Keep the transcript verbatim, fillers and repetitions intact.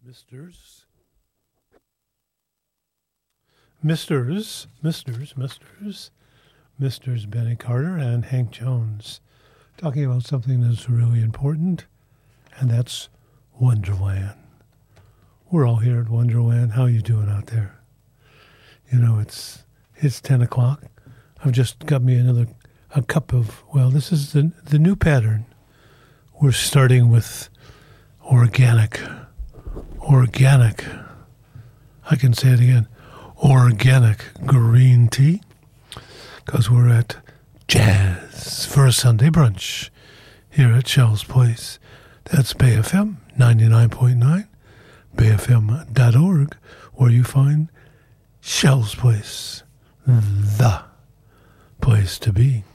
Misters, Misters, Misters, Misters, Misters Benny Carter and Hank Jones, talking about something that's really important, and that's Wonderland. We're all here at Wonderland. How are you doing out there? You know, it's it's ten o'clock. I've just got me another a cup of, well, this is the the new pattern. We're starting with organic. Organic. I can say it again. Organic green tea. Because we're at Jazz for a Sunday brunch here at Shell's Place. That's Bay F M ninety-nine point nine, bay f m dot org, where you find Shell's Place, the place to be.